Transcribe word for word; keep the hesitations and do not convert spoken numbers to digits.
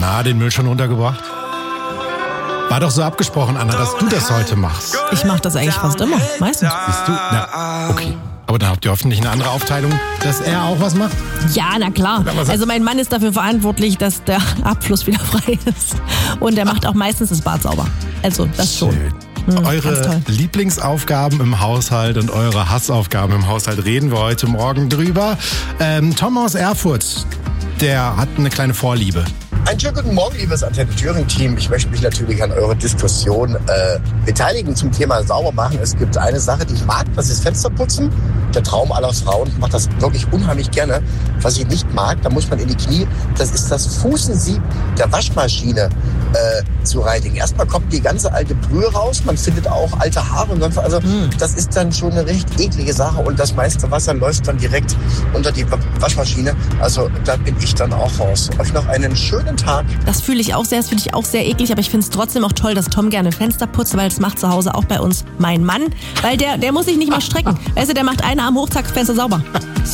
Na, den Müll schon runtergebracht? War doch so abgesprochen, Anna, dass du das heute machst. Ich mach das eigentlich fast immer, meistens. Bist du? Na, okay. Aber dann habt ihr hoffentlich eine andere Aufteilung, dass er auch was macht? Ja, na klar. Also mein Mann ist dafür verantwortlich, dass der Abfluss wieder frei ist. Und er macht auch meistens das Bad sauber. Also das schon. Hm, eure Lieblingsaufgaben im Haushalt und eure Hassaufgaben im Haushalt reden wir heute Morgen drüber. Ähm, Tom aus Erfurt, der hat eine kleine Vorliebe. Einen schönen guten Morgen, liebes Antenne Thüringen-Team. Ich möchte mich natürlich an eurer Diskussion äh, beteiligen zum Thema Saubermachen. Es gibt eine Sache, die ich mag, das ist Fensterputzen. Der Traum aller Frauen. Ich mache das wirklich unheimlich gerne. Was ich nicht mag, da muss man in die Knie, das ist das Fußensieb der Waschmaschine äh, zu reinigen. Erstmal kommt die ganze alte Brühe raus, man findet auch alte Haare und sonst was. Also mm. das ist dann schon eine recht eklige Sache und das meiste Wasser läuft dann direkt unter die Waschmaschine. Also da bin ich dann auch raus. Euch noch einen schönen Tag. Das fühle ich auch sehr, das finde ich auch sehr eklig, aber ich finde es trotzdem auch toll, dass Tom gerne Fenster putzt, weil das macht zu Hause auch bei uns mein Mann, weil der, der muss sich nicht mal strecken. Weißt du, der macht eine Arm hoch, zack, Fenster sauber.